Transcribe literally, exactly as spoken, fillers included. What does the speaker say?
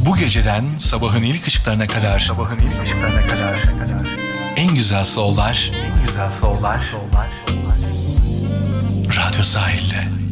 Bu geceden sabahın ilk ışıklarına kadar Sabahın ilk ışıklarına kadar en güzel soul'lar en güzel soul'lar Radyo Sahil'de.